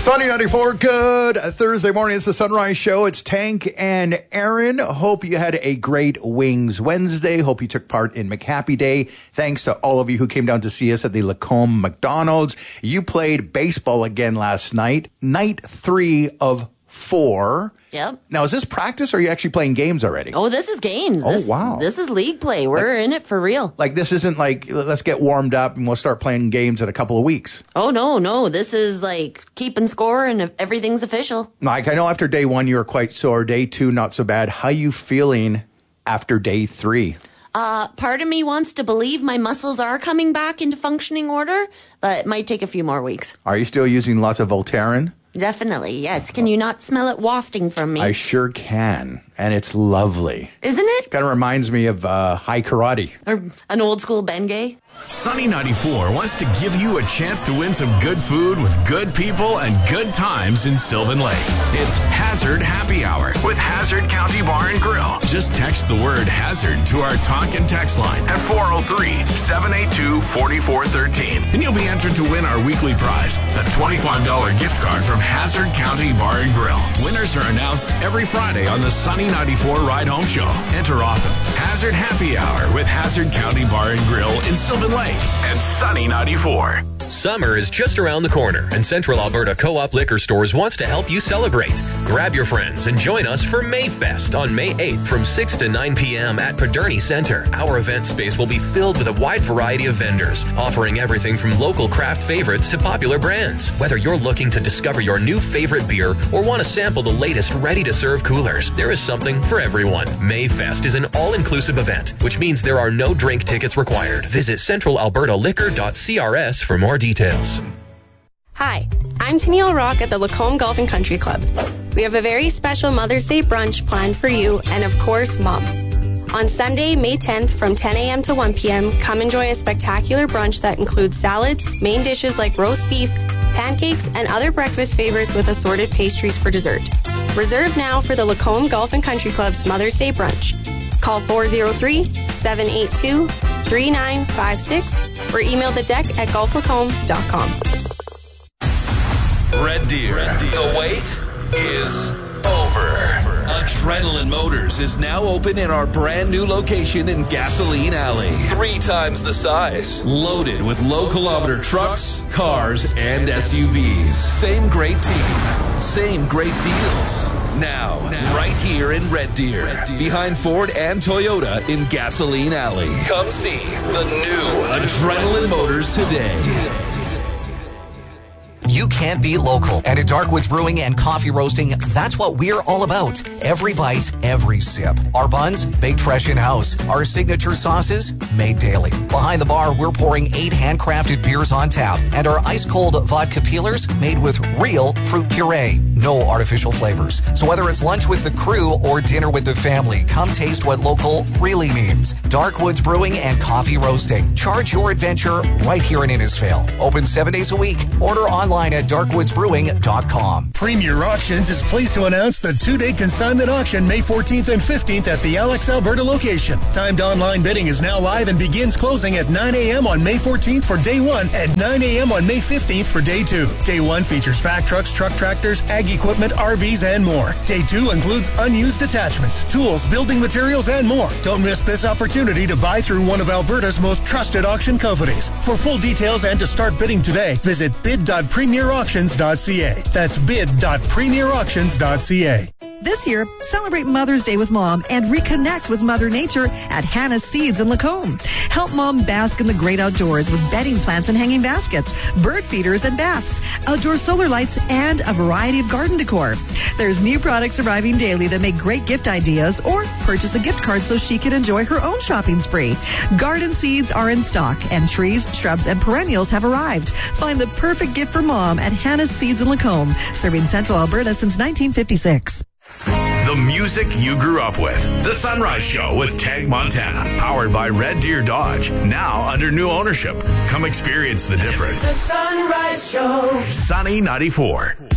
Sunny 94, good Thursday morning. It's the Sunrise Show. It's Tank and Aaron. Hope you had a great Wings Wednesday. Hope you took part in McHappy Day. Thanks to all of you who came down to see us at the Lacombe McDonald's. You played baseball again last night. Night 3 of 4. Yep. Now, is this practice or are you actually playing games already? Oh, this is games. Wow. This is league play. We're in it for real. Like, this isn't like, let's get warmed up and we'll start playing games in a couple of weeks. Oh, no. This is like keeping score and everything's official. Like, I know after day 1 you were quite sore. Day 2, not so bad. How you feeling after day 3? Part of me wants to believe my muscles are coming back into functioning order, but it might take a few more weeks. Are you still using lots of Voltaren? Definitely, yes. Can you not smell it wafting from me? I sure can, and it's lovely. Isn't it? Kind of reminds me of high karate. Or an old school Bengay. Sunny 94 wants to give you a chance to win some good food with good people and good times in Sylvan Lake. It's Hazard Happy Hour with Hazard County Bar and Grill. Just text the word Hazard to our talk and text line at 403-782-4413. And you'll be entered to win our weekly prize, a $25 gift card from Hazard County Bar and Grill. Winners are announced every Friday on the Sunny 94 Ride Home Show. Enter often. Hazard Happy Hour with Hazard County Bar and Grill in Sylvan Lake and Sunny 94. Summer is just around the corner, and Central Alberta Co-op Liquor Stores wants to help you celebrate. Grab your friends and join us for Mayfest on May 8th from 6 to 9 p.m. at Paderni Center. Our event space will be filled with a wide variety of vendors, offering everything from local craft favorites to popular brands. Whether you're looking to discover your new favorite beer or want to sample the latest ready-to-serve coolers, there is something for everyone. Mayfest is an all-inclusive event, which means there are no drink tickets required. Visit centralalbertaliquor.crs for more details. Hi, I'm Tennille Rock at the Lacombe Golf and Country Club. We have a very special Mother's Day brunch planned for you and, of course, Mom. On Sunday, May 10th from 10 a.m. to 1 p.m., come enjoy a spectacular brunch that includes salads, main dishes like roast beef, pancakes, and other breakfast favorites with assorted pastries for dessert. Reserve now for the Lacombe Golf and Country Club's Mother's Day brunch. Call 403-782-3956 or email the deck at golflacombe.com. Red Deer. The wait is over. Adrenaline Motors is now open in our brand new location in Gasoline Alley. 3 times the size. Loaded with low kilometer trucks, cars, and SUVs. Same great team. Same great deals. Now, right here in Red Deer, behind Ford and Toyota in Gasoline Alley. Come see the new Adrenaline Motors today. You can't be local. And at Darkwoods Brewing and Coffee Roasting, that's what we're all about. Every bite, every sip. Our buns, baked fresh in-house. Our signature sauces, made daily. Behind the bar, we're pouring 8 handcrafted beers on tap. And our ice-cold vodka peelers made with real fruit puree. No artificial flavors. So whether it's lunch with the crew or dinner with the family, come taste what local really means. Darkwoods Brewing and Coffee Roasting. Charge your adventure right here in Innisfail. Open 7 days a week. Order online at darkwoodsbrewing.com. Premier Auctions is pleased to announce the 2-day consignment auction May 14th and 15th at the Alex, Alberta location. Timed online bidding is now live and begins closing at 9 a.m. on May 14th for day 1 and 9 a.m. on May 15th for day 2. Day 1 features vac trucks, truck tractors, ag equipment, RVs, and more. Day 2 includes unused attachments, tools, building materials, and more. Don't miss this opportunity to buy through one of Alberta's most trusted auction companies. For full details and to start bidding today, visit bid.premierauctions.ca. That's bid.premierauctions.ca. This year, celebrate Mother's Day with Mom and reconnect with Mother Nature at Hannah's Seeds in Lacombe. Help Mom bask in the great outdoors with bedding plants and hanging baskets, bird feeders and baths, outdoor solar lights, and a variety of garden decor. There's new products arriving daily that make great gift ideas, or purchase a gift card so she can enjoy her own shopping spree. Garden seeds are in stock, and trees, shrubs, and perennials have arrived. Find the perfect gift for Mom at Hannah's Seeds in Lacombe, serving Central Alberta since 1956. The music you grew up with. The Sunrise Show with Tag Montana. Powered by Red Deer Dodge. Now under new ownership. Come experience the difference. The Sunrise Show. Sunny 94.